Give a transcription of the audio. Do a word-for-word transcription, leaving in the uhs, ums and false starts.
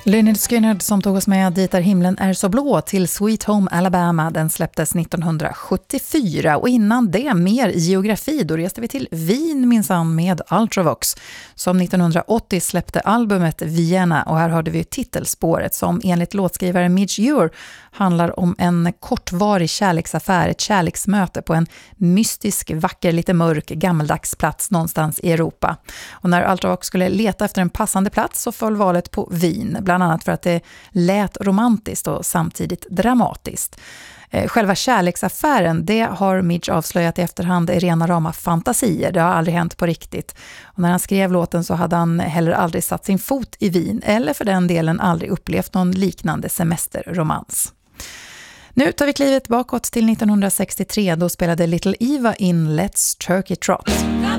Lynyrd Skynyrd som tog oss med Dit där himlen är så blå till Sweet Home Alabama. Den släpptes nittonhundrasjuttiofyra och innan det mer geografi. Då reste vi till Wien minsann med Ultravox som nittonhundraåttio släppte albumet Vienna, och här hörde vi titelspåret som enligt låtskrivare Midge Ure handlar om en kortvarig kärleksaffär, ett kärleksmöte på en mystisk, vacker, lite mörk, gammaldags plats någonstans i Europa. Och när Ultravox skulle leta efter en passande plats så föll valet på Wien, bland annat för att det lät romantiskt och samtidigt dramatiskt. Själva kärleksaffären, det har Midge avslöjat i efterhand är rena rama fantasier. Det har aldrig hänt på riktigt. Och när han skrev låten så hade han heller aldrig satt sin fot i Wien, eller för den delen aldrig upplevt någon liknande semesterromans. Nu tar vi klivet bakåt till nittonhundrasextiotre. Då spelade Little Eva in Let's Turkey Trot.